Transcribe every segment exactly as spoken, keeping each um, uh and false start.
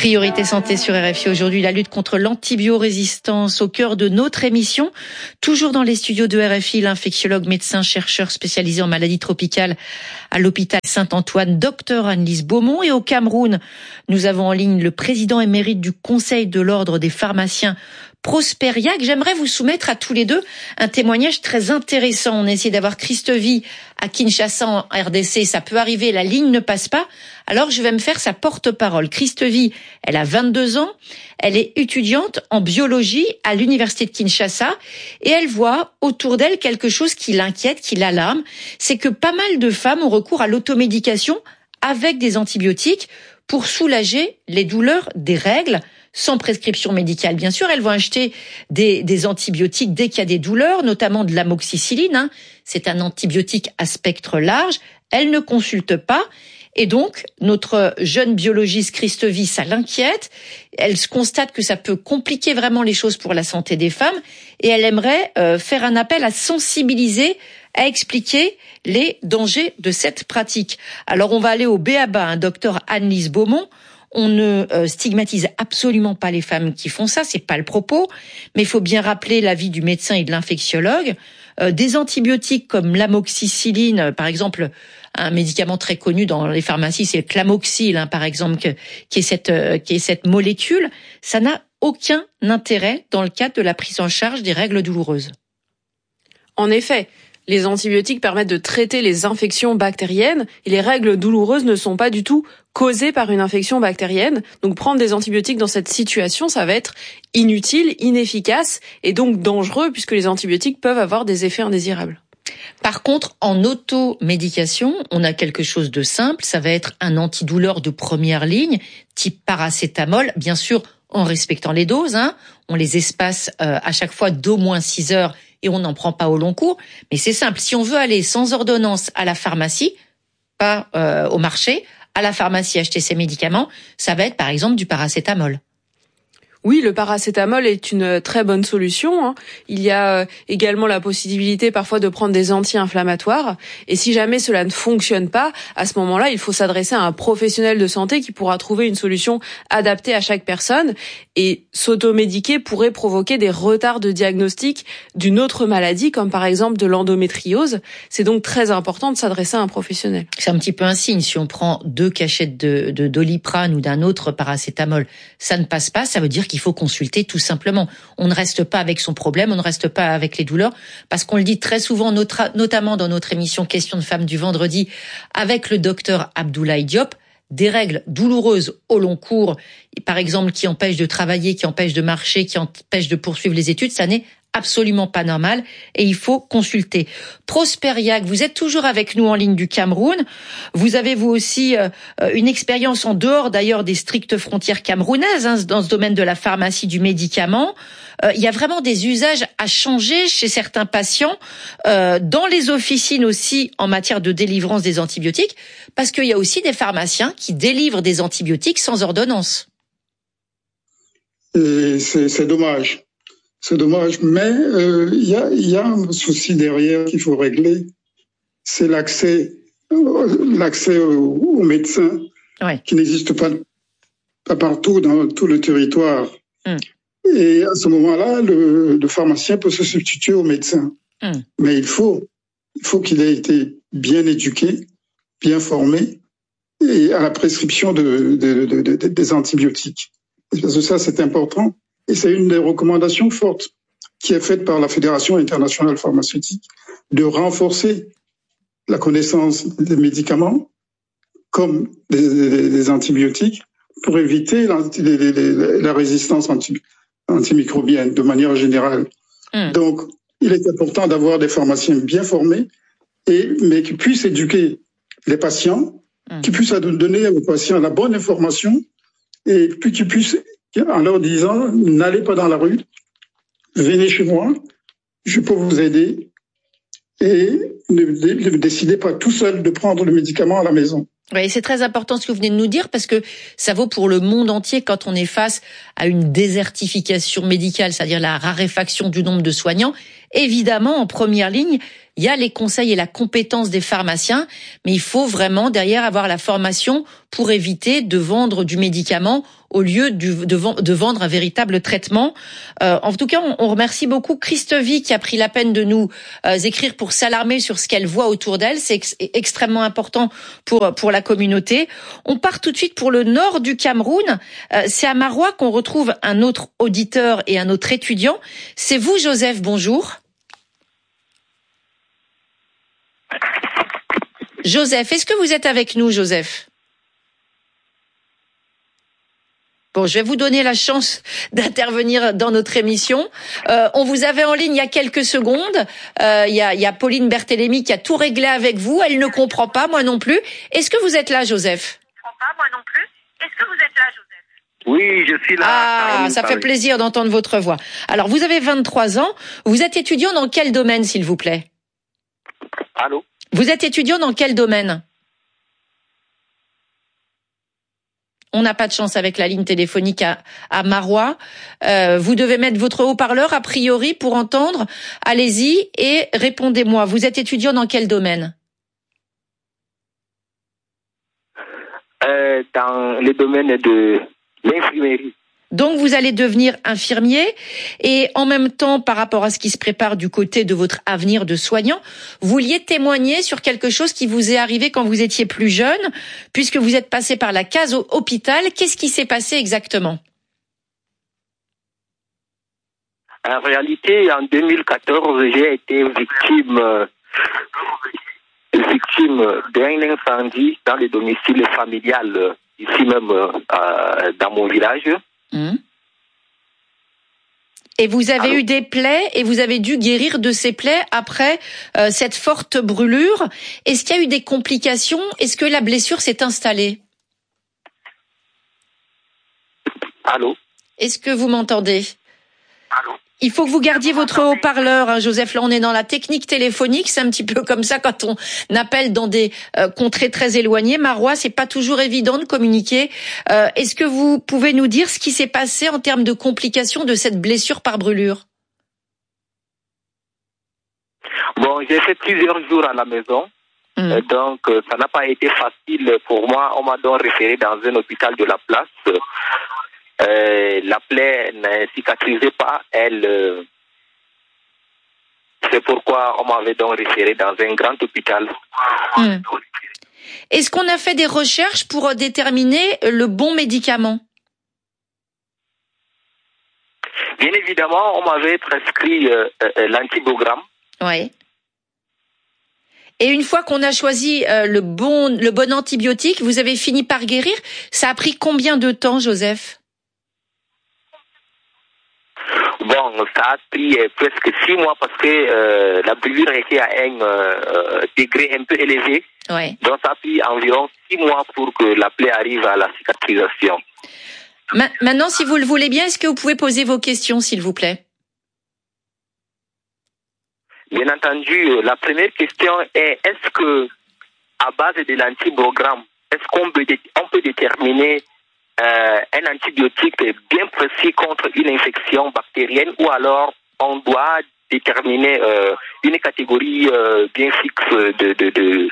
Priorité santé sur R F I aujourd'hui, la lutte contre l'antibiorésistance au cœur de notre émission. Toujours dans les studios de R F I, l'infectiologue, médecin, chercheur spécialisé en maladies tropicales à l'hôpital Saint-Antoine, docteur Anne-Lise Beaumont. Et au Cameroun, nous avons en ligne le président émérite du Conseil de l'Ordre des pharmaciens, Prosper Yack. J'aimerais vous soumettre à tous les deux un témoignage très intéressant. On a essayé d'avoir Christovie à Kinshasa en R D C. Ça peut arriver, la ligne ne passe pas. Alors je vais me faire sa porte-parole. Christovie, elle a vingt-deux ans. Elle est étudiante en biologie à l'université de Kinshasa. Et elle voit autour d'elle quelque chose qui l'inquiète, qui l'alarme. C'est que pas mal de femmes ont recours à l'automédication avec des antibiotiques pour soulager les douleurs des règles, sans prescription médicale. Bien sûr, elles vont acheter des, des antibiotiques dès qu'il y a des douleurs, notamment de l'amoxicilline. Hein. C'est un antibiotique à spectre large. Elles ne consultent pas. Et donc, notre jeune biologiste Christovie, ça l'inquiète. Elle constate que ça peut compliquer vraiment les choses pour la santé des femmes. Et elle aimerait euh, faire un appel à sensibiliser, à expliquer les dangers de cette pratique. Alors, on va aller au B A B A, un docteur Anne-Lise Beaumont. On ne euh, stigmatise absolument pas les femmes qui font ça, c'est pas le propos. Mais il faut bien rappeler l'avis du médecin et de l'infectiologue. Euh, des antibiotiques comme l'amoxicilline, euh, par exemple, un médicament très connu dans les pharmacies, c'est le Clamoxyl, hein, par exemple, que, qui est cette euh, qui est cette molécule. Ça n'a aucun intérêt dans le cadre de la prise en charge des règles douloureuses. En effet, les antibiotiques permettent de traiter les infections bactériennes et les règles douloureuses ne sont pas du tout causées par une infection bactérienne. Donc prendre des antibiotiques dans cette situation, ça va être inutile, inefficace et donc dangereux puisque les antibiotiques peuvent avoir des effets indésirables. Par contre, en automédication, on a quelque chose de simple, ça va être un antidouleur de première ligne, type paracétamol, bien sûr en respectant les doses, hein. On les espace euh, à chaque fois d'au moins six heures et on n'en prend pas au long cours. Mais c'est simple, si on veut aller sans ordonnance à la pharmacie, pas euh, au marché, à la pharmacie acheter ses médicaments, ça va être par exemple du paracétamol. Oui, le paracétamol est une très bonne solution, hein. Il y a également la possibilité parfois de prendre des anti-inflammatoires. Et si jamais cela ne fonctionne pas, à ce moment-là, il faut s'adresser à un professionnel de santé qui pourra trouver une solution adaptée à chaque personne. Et s'automédiquer pourrait provoquer des retards de diagnostic d'une autre maladie, comme par exemple de l'endométriose. C'est donc très important de s'adresser à un professionnel. C'est un petit peu un signe. Si on prend deux cachettes de, de Doliprane ou d'un autre paracétamol, ça ne passe pas, ça veut dire qu'il Il faut consulter tout simplement. On ne reste pas avec son problème, on ne reste pas avec les douleurs, parce qu'on le dit très souvent, notamment dans notre émission Questions de femmes du vendredi, avec le docteur Abdoulaye Diop, des règles douloureuses au long cours, par exemple qui empêchent de travailler, qui empêchent de marcher, qui empêchent de poursuivre les études, ça n'est absolument pas normal et il faut consulter. Prosper Yack, vous êtes toujours avec nous en ligne du Cameroun. Vous avez vous aussi euh, une expérience en dehors d'ailleurs des strictes frontières camerounaises, hein, dans ce domaine de la pharmacie du médicament. Euh, il y a vraiment des usages à changer chez certains patients, euh, dans les officines aussi en matière de délivrance des antibiotiques, parce qu'il y a aussi des pharmaciens qui délivrent des antibiotiques sans ordonnance. Et c'est, c'est dommage. C'est dommage, mais euh, il y a, y a un souci derrière qu'il faut régler, c'est l'accès, l'accès aux, aux médecins, ouais. qui n'existe pas, pas partout dans tout le territoire. Mm. Et à ce moment-là, le, le pharmacien peut se substituer au médecin. Mm. Mais il faut, il faut qu'il ait été bien éduqué, bien formé, et à la prescription de, de, de, de, de des antibiotiques. Parce que ça, c'est important. Et c'est une des recommandations fortes qui est faite par la Fédération internationale pharmaceutique de renforcer la connaissance des médicaments comme des, des, des antibiotiques pour éviter la, la résistance anti, antimicrobienne de manière générale. Mmh. Donc, il est important d'avoir des pharmaciens bien formés, et, mais qui puissent éduquer les patients, mmh. qui puissent donner aux patients la bonne information et puis qui puissent, en leur disant, n'allez pas dans la rue, venez chez moi, je peux vous aider, et ne, ne décidez pas tout seul de prendre le médicament à la maison. Oui, c'est très important ce que vous venez de nous dire, parce que ça vaut pour le monde entier quand on est face à une désertification médicale, c'est-à-dire la raréfaction du nombre de soignants. Évidemment, en première ligne, il y a les conseils et la compétence des pharmaciens, mais il faut vraiment derrière avoir la formation pour éviter de vendre du médicament au lieu de, de vendre un véritable traitement. Euh, en tout cas, on, on remercie beaucoup Christevie qui a pris la peine de nous euh, écrire pour s'alarmer sur ce qu'elle voit autour d'elle. C'est ex- extrêmement important pour pour la communauté. On part tout de suite pour le nord du Cameroun. Euh, c'est à Maroua qu'on retrouve un autre auditeur et un autre étudiant. C'est vous, Joseph, bonjour. Joseph, est-ce que vous êtes avec nous, Joseph ? Bon, je vais vous donner la chance d'intervenir dans notre émission. Euh, on vous avait en ligne il y a quelques secondes. Euh, il y a, il y a Pauline Berthélémy qui a tout réglé avec vous. Elle ne comprend pas, moi non plus. Est-ce que vous êtes là, Joseph ? Je ne comprends pas, moi non plus. Est-ce que vous êtes là, Joseph ? Oui, je suis là. Ah, ça fait plaisir d'entendre votre voix. Alors, vous avez vingt-trois ans. Vous êtes étudiant dans quel domaine, s'il vous plaît ? Allô ? Vous êtes étudiant dans quel domaine ? On n'a pas de chance avec la ligne téléphonique à, à Maroua. Euh, vous devez mettre votre haut-parleur, a priori, pour entendre. Allez-y et répondez-moi. Vous êtes étudiant dans quel domaine ? euh, Dans le domaine de l'infirmerie. Donc, vous allez devenir infirmier et en même temps, par rapport à ce qui se prépare du côté de votre avenir de soignant, vous vouliez témoigner sur quelque chose qui vous est arrivé quand vous étiez plus jeune, puisque vous êtes passé par la case au hôpital. Qu'est-ce qui s'est passé exactement ? En réalité, en deux mille quatorze, j'ai été victime, euh, victime d'un incendie dans le domicile familial, euh, ici même euh, dans mon village. Et vous avez Allô? eu des plaies et vous avez dû guérir de ces plaies après euh, cette forte brûlure. Est-ce qu'il y a eu des complications ? Est-ce que la blessure s'est installée ? Allô ? Est-ce que vous m'entendez ? Allô ? Il faut que vous gardiez votre haut-parleur, hein, Joseph. Là, on est dans la technique téléphonique. C'est un petit peu comme ça quand on appelle dans des euh, contrées très éloignées. Maroua, c'est pas toujours évident de communiquer. Euh, est-ce que vous pouvez nous dire ce qui s'est passé en termes de complications de cette blessure par brûlure ? Bon, j'ai fait plusieurs jours à la maison. Mmh. Euh, donc, euh, ça n'a pas été facile pour moi. On m'a donc référé dans un hôpital de la place. Euh, la plaie ne cicatrisait pas, elle. Euh, c'est pourquoi on m'avait donc référé dans un grand hôpital. Mmh. Est-ce qu'on a fait des recherches pour déterminer le bon médicament ? Bien évidemment, on m'avait prescrit euh, euh, l'antibiogramme. Oui. Et une fois qu'on a choisi euh, le bon, le bon antibiotique, vous avez fini par guérir. Ça a pris combien de temps, Joseph ? Bon, ça a pris euh, presque six mois parce que euh, la brûlure était à un euh, degré un peu élevé. Ouais. Donc ça a pris environ six mois pour que la plaie arrive à la cicatrisation. Ma- maintenant, si vous le voulez bien, est-ce que vous pouvez poser vos questions, s'il vous plaît ? Bien entendu, la première question est, est-ce que, à base de l'antibiogramme, est-ce qu'on peut, dé- on peut déterminer euh, un antibiotique bien précis contre une infection bactérienne ou alors on doit déterminer euh, une catégorie euh, bien fixe de... de, de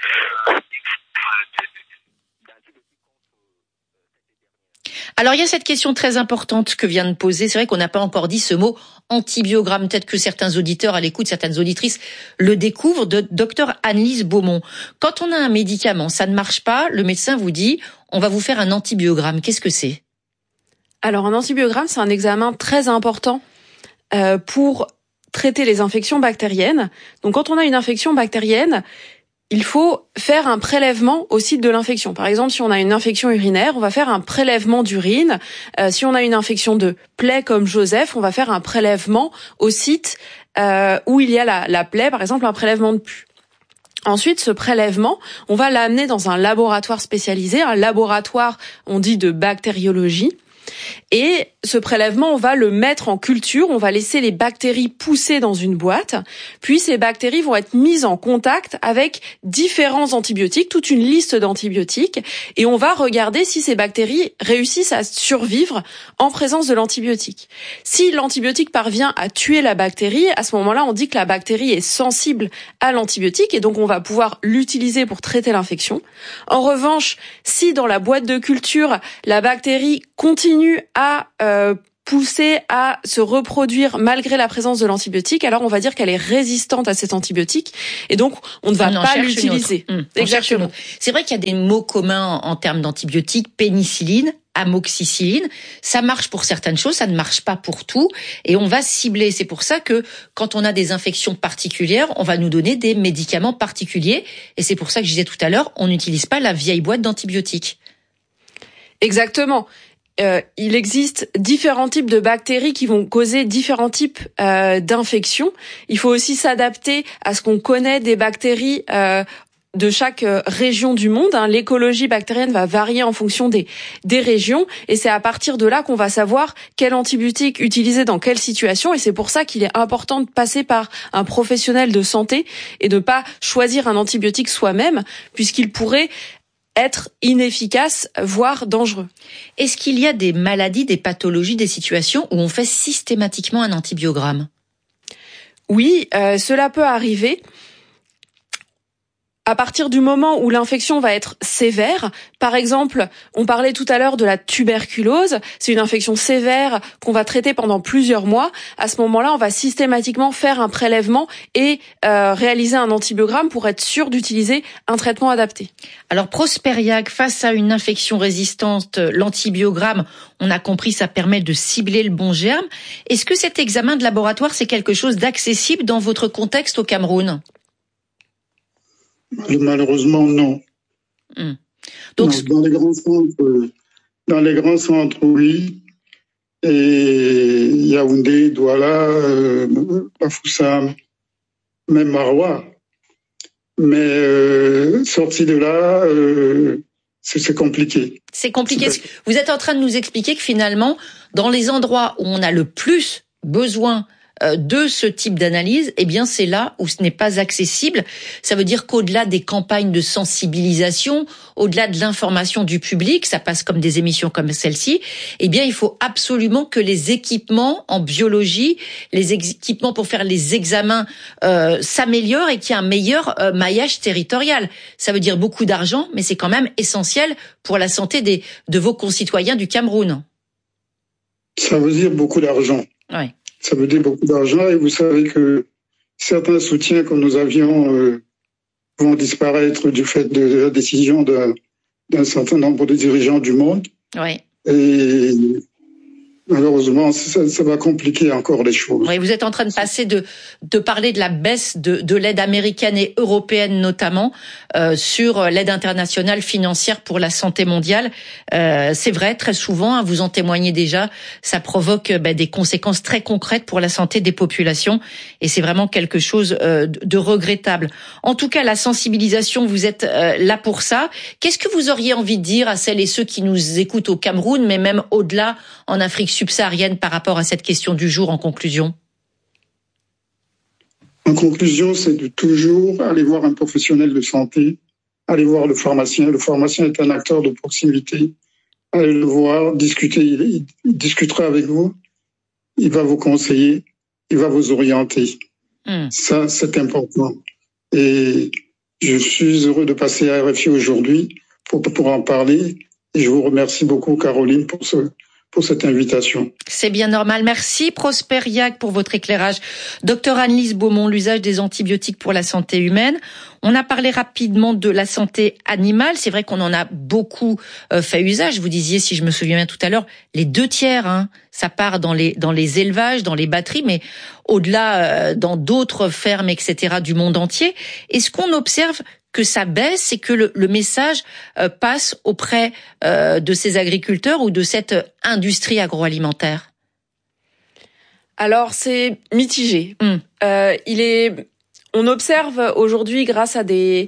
Alors, il y a cette question très importante que vient de poser. C'est vrai qu'on n'a pas encore dit ce mot antibiogramme. Peut-être que certains auditeurs à l'écoute, certaines auditrices le découvrent, de docteur Anne-Lise Beaumont. Quand on a un médicament, ça ne marche pas, le médecin vous dit, on va vous faire un antibiogramme. Qu'est-ce que c'est ? Alors, un antibiogramme, c'est un examen très important euh, pour traiter les infections bactériennes. Donc, quand on a une infection bactérienne, il faut faire un prélèvement au site de l'infection. Par exemple, si on a une infection urinaire, on va faire un prélèvement d'urine. Euh, si on a une infection de plaie comme Joseph, on va faire un prélèvement au site euh, où il y a la, la plaie, par exemple un prélèvement de pus. Ensuite, ce prélèvement, on va l'amener dans un laboratoire spécialisé, un laboratoire, on dit de bactériologie. Et ce prélèvement, on va le mettre en culture, on va laisser les bactéries pousser dans une boîte, puis ces bactéries vont être mises en contact avec différents antibiotiques, toute une liste d'antibiotiques, et on va regarder si ces bactéries réussissent à survivre en présence de l'antibiotique. Si l'antibiotique parvient à tuer la bactérie, à ce moment-là, on dit que la bactérie est sensible à l'antibiotique, et donc on va pouvoir l'utiliser pour traiter l'infection. En revanche, si dans la boîte de culture, la bactérie continue à euh, pousser à se reproduire malgré la présence de l'antibiotique, alors on va dire qu'elle est résistante à cet antibiotique et donc on ne va on pas l'utiliser. Mmh, Exactement. C'est vrai qu'il y a des mots communs en, en termes d'antibiotiques, pénicilline, amoxicilline. Ça marche pour certaines choses, ça ne marche pas pour tout et on va cibler. C'est pour ça que quand on a des infections particulières, on va nous donner des médicaments particuliers et c'est pour ça que je disais tout à l'heure, on n'utilise pas la vieille boîte d'antibiotiques. Exactement. Euh, il existe différents types de bactéries qui vont causer différents types euh, d'infections. Il faut aussi s'adapter à ce qu'on connaît des bactéries euh, de chaque région du monde. Hein. L'écologie bactérienne va varier en fonction des, des régions et c'est à partir de là qu'on va savoir quel antibiotique utiliser dans quelle situation et c'est pour ça qu'il est important de passer par un professionnel de santé et de pas choisir un antibiotique soi-même puisqu'il pourrait être inefficace, voire dangereux. Est-ce qu'il y a des maladies, des pathologies, des situations où on fait systématiquement un antibiogramme ? Oui, euh, cela peut arriver. À partir du moment où l'infection va être sévère, par exemple, on parlait tout à l'heure de la tuberculose, c'est une infection sévère qu'on va traiter pendant plusieurs mois. À ce moment-là, on va systématiquement faire un prélèvement et euh, réaliser un antibiogramme pour être sûr d'utiliser un traitement adapté. Alors Prosperiac, face à une infection résistante, l'antibiogramme, on a compris, ça permet de cibler le bon germe. Est-ce que cet examen de laboratoire, c'est quelque chose d'accessible dans votre contexte au Cameroun ? Malheureusement, non. Hum. Donc, non, dans les grands centres, dans les grands centres, oui. Et Yaoundé, Douala, euh, Bafoussam, même Maroua. Mais euh, sorti de là, euh, c'est, c'est compliqué. C'est compliqué. C'est... Vous êtes en train de nous expliquer que finalement, dans les endroits où on a le plus besoin de ce type d'analyse, eh bien c'est là où ce n'est pas accessible. Ça veut dire qu'au-delà des campagnes de sensibilisation, au-delà de l'information du public, ça passe comme des émissions comme celle-ci, eh bien il faut absolument que les équipements en biologie, les équipements pour faire les examens euh, s'améliorent et qu'il y ait un meilleur euh, maillage territorial. Ça veut dire beaucoup d'argent, mais c'est quand même essentiel pour la santé des, de vos concitoyens du Cameroun. Ça veut dire beaucoup d'argent. Oui. Ça veut dire beaucoup d'argent et vous savez que certains soutiens que nous avions euh, vont disparaître du fait de la décision d'un, d'un certain nombre de dirigeants du monde. Oui. Et malheureusement, ça, ça va compliquer encore les choses. Oui, vous êtes en train de passer de de parler de la baisse de, de l'aide américaine et européenne notamment euh, sur l'aide internationale financière pour la santé mondiale. Euh, c'est vrai, très souvent, hein, vous en témoignez déjà, ça provoque bah, des conséquences très concrètes pour la santé des populations et c'est vraiment quelque chose euh, de regrettable. En tout cas, la sensibilisation, vous êtes euh, là pour ça. Qu'est-ce que vous auriez envie de dire à celles et ceux qui nous écoutent au Cameroun, mais même au-delà en Afrique subsaharienne par rapport à cette question du jour en conclusion ? En conclusion, c'est de toujours aller voir un professionnel de santé, aller voir le pharmacien. Le pharmacien est un acteur de proximité. Allez le voir, discuter, il, il discutera avec vous, il va vous conseiller, il va vous orienter. Mmh. Ça, c'est important. Et je suis heureux de passer à R F I aujourd'hui pour, pour en parler. Et je vous remercie beaucoup, Caroline, pour ce pour cette invitation. C'est bien normal. Merci Prosperiac pour votre éclairage. Docteur Anne-Lise Beaumont, l'usage des antibiotiques pour la santé humaine. On a parlé rapidement de la santé animale. C'est vrai qu'on en a beaucoup euh, fait usage. Vous disiez, si je me souviens bien tout à l'heure, les deux tiers, hein, ça part dans les dans les élevages, dans les batteries, mais au-delà, euh, dans d'autres fermes, et cetera du monde entier. Est-ce qu'on observe que ça baisse et que le, le message euh, passe auprès euh, de ces agriculteurs ou de cette industrie agroalimentaire ? Alors, c'est mitigé. Mmh. Euh, il est, on observe aujourd'hui, grâce à des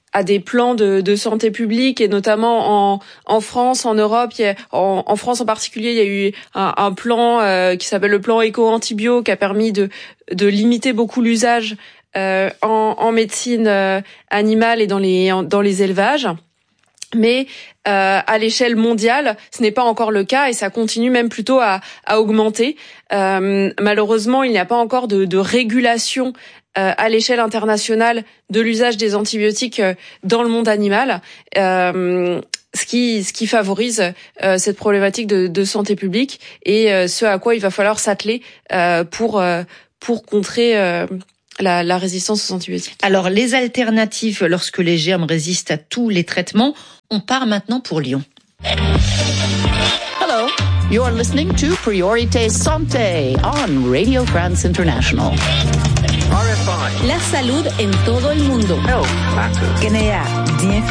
à des plans de, de santé publique, et notamment en, en France, en Europe. Il y a, en, en France en particulier, il y a eu un, un plan euh, qui s'appelle le plan éco-antibio, qui a permis de, de limiter beaucoup l'usage euh, en, en médecine euh, animale et dans les, en, dans les élevages. Mais euh, à l'échelle mondiale, ce n'est pas encore le cas, et ça continue même plutôt à, à augmenter. Euh, malheureusement, il n'y a pas encore de, de régulation euh, à l'échelle internationale de l'usage des antibiotiques euh, dans le monde animal, euh, ce qui ce qui favorise euh, cette problématique de, de santé publique, et euh, ce à quoi il va falloir s'atteler euh, pour euh, pour contrer euh, La, la résistance aux antibiotiques. Alors, les alternatives lorsque les germes résistent à tous les traitements, on part maintenant pour Lyon. Hello, you're listening to Priorité Santé on Radio France International. R F I. La salud en todo el mundo. Health matters. Guinea, bien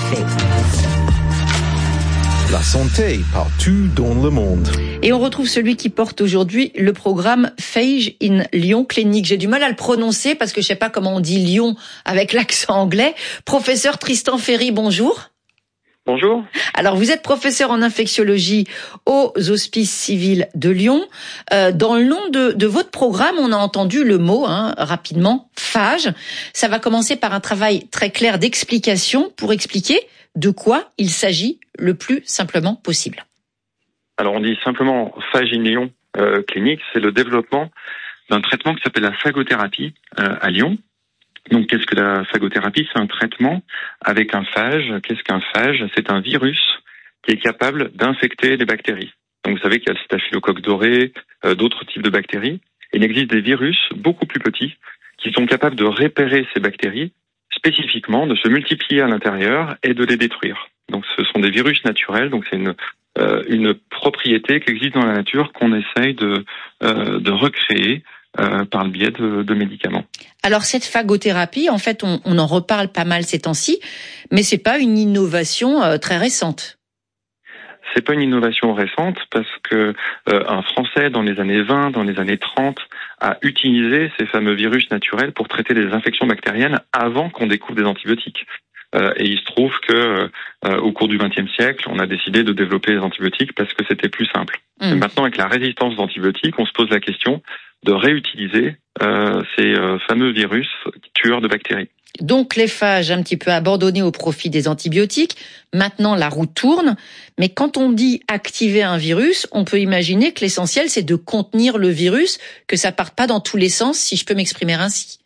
La santé partout dans le monde. Et on retrouve celui qui porte aujourd'hui le programme Phage in Lyon Clinique. J'ai du mal à le prononcer parce que je sais pas comment on dit Lyon avec l'accent anglais. Professeur Tristan Ferry, bonjour. Bonjour. Alors, vous êtes professeur en infectiologie aux Hospices civils de Lyon. Euh, dans le nom de, de votre programme, on a entendu le mot, hein, rapidement, phage. Ça va commencer par un travail très clair d'explication pour expliquer de quoi il s'agit le plus simplement possible. Alors, on dit simplement Phage in Lyon euh, Clinique, c'est le développement d'un traitement qui s'appelle la phagothérapie euh, à Lyon. Donc, qu'est-ce que la phagothérapie? C'est un traitement avec un phage. Qu'est-ce qu'un phage? C'est un virus qui est capable d'infecter les bactéries. Donc, vous savez qu'il y a le staphylocoque doré, euh, d'autres types de bactéries. Il existe des virus beaucoup plus petits qui sont capables de repérer ces bactéries spécifiquement, de se multiplier à l'intérieur et de les détruire. Donc, ce sont des virus naturels. Donc, c'est une euh, une propriété qui existe dans la nature qu'on essaye de euh, de recréer Euh, par le biais de, de médicaments. Alors cette phagothérapie, en fait, on, on en reparle pas mal ces temps-ci, mais c'est pas une innovation euh, très récente. C'est pas une innovation récente parce que euh, un Français dans les années vingt, dans les années trente, a utilisé ces fameux virus naturels pour traiter des infections bactériennes avant qu'on découvre des antibiotiques. Euh, et il se trouve que euh, au cours du vingtième siècle, on a décidé de développer les antibiotiques parce que c'était plus simple. Mmh. Et maintenant, avec la résistance aux antibiotiques, on se pose la question de réutiliser euh, ces euh, fameux virus tueurs de bactéries. Donc les phages un petit peu abandonnés au profit des antibiotiques. Maintenant, la roue tourne. Mais quand on dit activer un virus, on peut imaginer que l'essentiel, c'est de contenir le virus, que ça parte pas dans tous les sens, si je peux m'exprimer ainsi.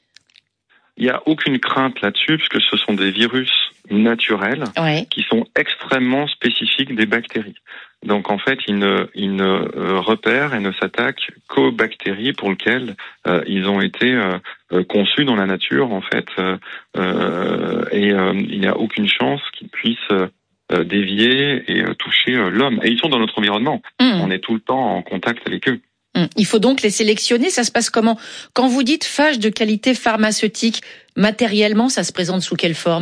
Il n'y a aucune crainte là-dessus, puisque ce sont des virus naturels ouais. qui sont extrêmement spécifiques des bactéries. Donc en fait, ils ne, ils ne euh, repèrent et ne s'attaquent qu'aux bactéries pour lesquelles euh, ils ont été euh, euh, conçus dans la nature, en fait. Euh, euh, et euh, il n'y a aucune chance qu'ils puissent euh, dévier et euh, toucher euh, l'homme. Et ils sont dans notre environnement. Mmh. On est tout le temps en contact avec eux. Il faut donc les sélectionner. Ça se passe comment? Quand vous dites phage de qualité pharmaceutique, matériellement, ça se présente sous quelle forme?